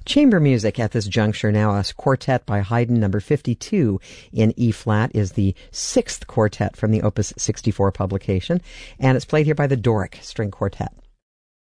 Chamber music at this juncture now. A quartet by Haydn, number 52 in E-flat, is the sixth quartet from the Opus 64 publication, and it's played here by the Doric String Quartet.